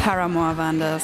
Paramore waren das.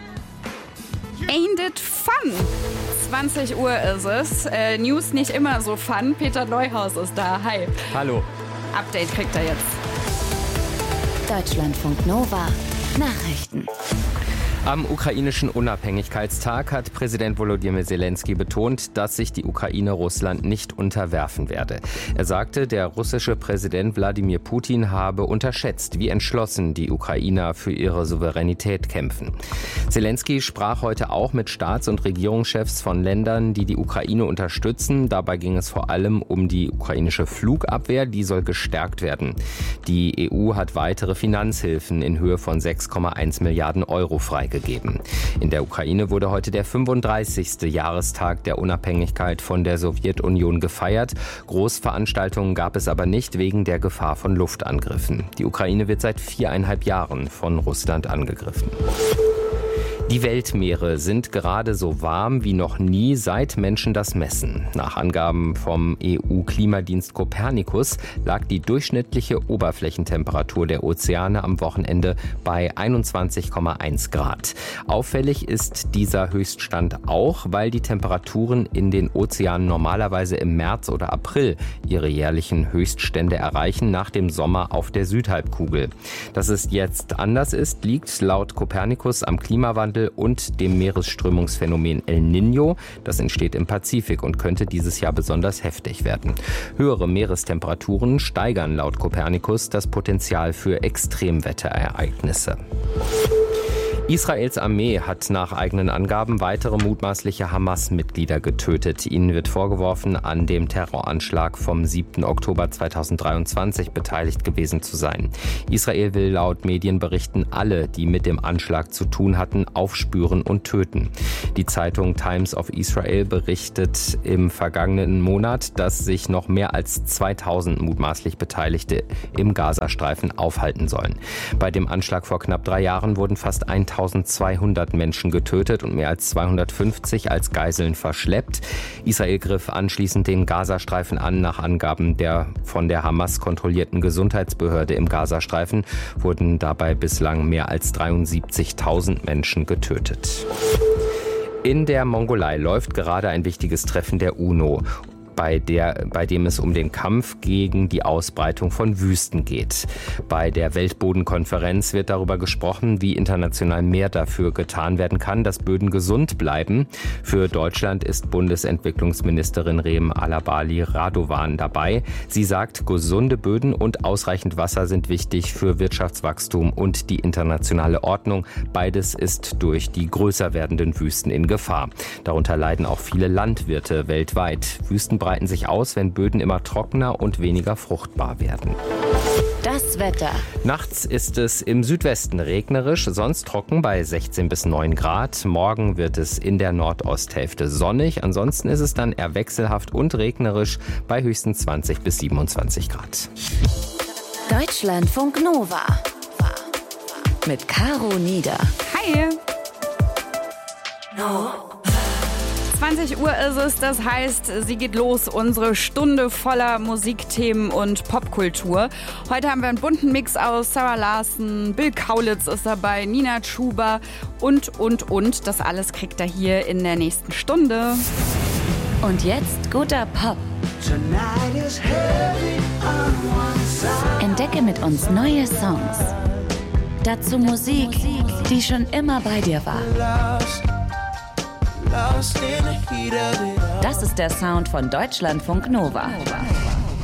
Ain't it fun? 20 Uhr ist es. News nicht immer so fun. Peter Neuhaus ist da. Hi. Hallo. Update kriegt er jetzt. Deutschlandfunk Nova. Nachrichten. Am ukrainischen Unabhängigkeitstag hat Präsident Volodymyr Zelensky betont, dass sich die Ukraine Russland nicht unterwerfen werde. Er sagte, der russische Präsident Wladimir Putin habe unterschätzt, wie entschlossen die Ukrainer für ihre Souveränität kämpfen. Zelensky sprach heute auch mit Staats- und Regierungschefs von Ländern, die die Ukraine unterstützen. Dabei ging es vor allem um die ukrainische Flugabwehr, die soll gestärkt werden. Die EU hat weitere Finanzhilfen in Höhe von 6,1 Milliarden Euro freigegeben. In der Ukraine wurde heute der 35. Jahrestag der Unabhängigkeit von der Sowjetunion gefeiert. Großveranstaltungen gab es aber nicht wegen der Gefahr von Luftangriffen. Die Ukraine wird seit 4,5 Jahren von Russland angegriffen. Die Weltmeere sind gerade so warm wie noch nie, seit Menschen das messen. Nach Angaben vom EU-Klimadienst Copernicus lag die durchschnittliche Oberflächentemperatur der Ozeane am Wochenende bei 21,1 Grad. Auffällig ist dieser Höchststand auch, weil die Temperaturen in den Ozeanen normalerweise im März oder April ihre jährlichen Höchststände erreichen, nach dem Sommer auf der Südhalbkugel. Dass es jetzt anders ist, liegt laut Copernicus am Klimawandel und dem Meeresströmungsphänomen El Niño. Das entsteht im Pazifik und könnte dieses Jahr besonders heftig werden. Höhere Meerestemperaturen steigern laut Copernicus das Potenzial für Extremwetterereignisse. Israels Armee hat nach eigenen Angaben weitere mutmaßliche Hamas-Mitglieder getötet. Ihnen wird vorgeworfen, an dem Terroranschlag vom 7. Oktober 2023 beteiligt gewesen zu sein. Israel will laut Medienberichten alle, die mit dem Anschlag zu tun hatten, aufspüren und töten. Die Zeitung Times of Israel berichtet im vergangenen Monat, dass sich noch mehr als 2000 mutmaßlich Beteiligte im Gazastreifen aufhalten sollen. Bei dem Anschlag vor knapp 3 Jahren wurden fast 1200 Menschen getötet und mehr als 250 als Geiseln verschleppt. Israel griff anschließend den Gazastreifen an. Nach Angaben der von der Hamas kontrollierten Gesundheitsbehörde im Gazastreifen wurden dabei bislang mehr als 73.000 Menschen getötet. In der Mongolei läuft gerade ein wichtiges Treffen der UNO, bei dem es um den Kampf gegen die Ausbreitung von Wüsten geht. Bei der Weltbodenkonferenz wird darüber gesprochen, wie international mehr dafür getan werden kann, dass Böden gesund bleiben. Für Deutschland ist Bundesentwicklungsministerin Reem Alabali Radovan dabei. Sie sagt, gesunde Böden und ausreichend Wasser sind wichtig für Wirtschaftswachstum und die internationale Ordnung. Beides ist durch die größer werdenden Wüsten in Gefahr. Darunter leiden auch viele Landwirte weltweit. Wüsten breiten sich aus, wenn Böden immer trockener und weniger fruchtbar werden. Das Wetter. Nachts ist es im Südwesten regnerisch, sonst trocken bei 16 bis 9 Grad. Morgen wird es in der Nordosthälfte sonnig. Ansonsten ist es dann eher wechselhaft und regnerisch bei höchstens 20 bis 27 Grad. Deutschlandfunk Nova. Mit Caro Nieder. Hi. 20 Uhr ist es, das heißt, sie geht los, unsere Stunde voller Musikthemen und Popkultur. Heute haben wir einen bunten Mix aus Sarah Larson, Bill Kaulitz ist dabei, Nina Chuba und. Das alles kriegt er hier in der nächsten Stunde. Und jetzt guter Pop. Entdecke mit uns neue Songs. Dazu Musik, die schon immer bei dir war. Das ist der Sound von Deutschlandfunk Nova.